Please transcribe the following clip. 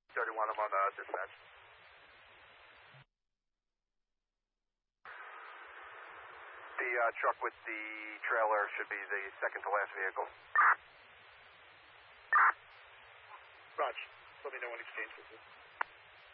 31, I'm on dispatch. The truck with the trailer should be the second to last vehicle. Roger. Let me know when exchange is.